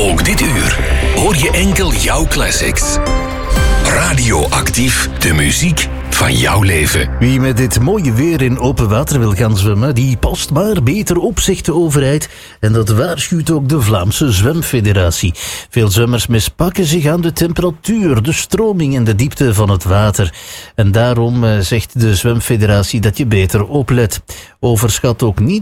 Ook dit uur hoor je enkel jouw classics. Radioactief, de muziek van jouw leven. Wie met dit mooie weer in open water wil gaan zwemmen, die past maar beter op, zegt de overheid. En dat waarschuwt ook de Vlaamse Zwemfederatie. Veel zwemmers mispakken zich aan de temperatuur, de stroming en de diepte van het water. En daarom zegt de Zwemfederatie dat je beter oplet. Overschat ook niet